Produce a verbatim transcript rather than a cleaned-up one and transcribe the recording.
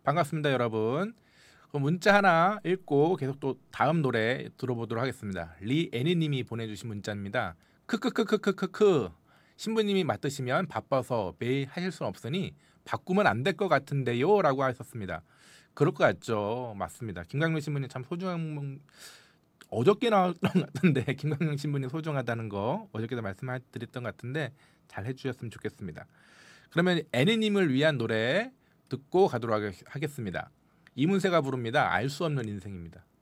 반갑습니다, 여러분. 그럼 문자 하나 읽고 계속 또 다음 노래 들어보도록 하겠습니다. 리애니님이 보내주신 문자입니다. 크크크크크크크 신부님이 맡으시면 바빠서 매일 하실 수는 없으니 바꾸면 안 될 것 같은데요 라고 하셨습니다. 그럴 것 같죠. 맞습니다. 김강민 신부님 참 소중한 어저께 나왔던 것 같은데 김강민 신부님 소중하다는 거 어저께도 말씀드렸던 것 같은데 잘 해주셨으면 좋겠습니다. 그러면 애니님을 위한 노래 듣고 가도록 하겠습니다. 이문세가 부릅니다. 알 수 없는 인생입니다.